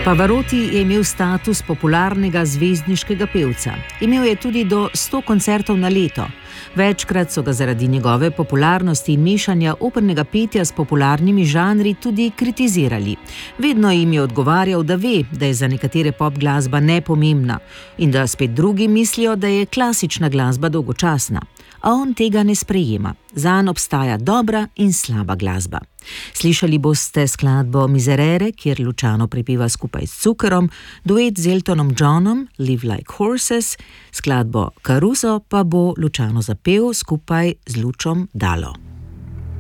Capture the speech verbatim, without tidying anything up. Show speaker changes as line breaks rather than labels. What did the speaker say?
Pavarotti je imel status popularnega zvezdniškega pevca. Imel je tudi do sto koncertov na leto. Večkrat so ga zaradi njegove popularnosti in mešanja opernega petja s popularnimi žanri tudi kritizirali. Vedno jim je odgovarjal, da ve, da je za nekatere pop glasba nepomembna in da spet drugi mislijo, da je klasična glasba dolgočasna. A on tega ne sprejema. Zanj obstaja dobra in slaba glasba. Slišali boste skladbo Miserere, kjer Luciano prepeva skupaj s Zuccherom, duet z Eltonom Johnom, Live Like Horses, skladbo Caruso pa bo Luciano zapel skupaj z Lučom Dalo.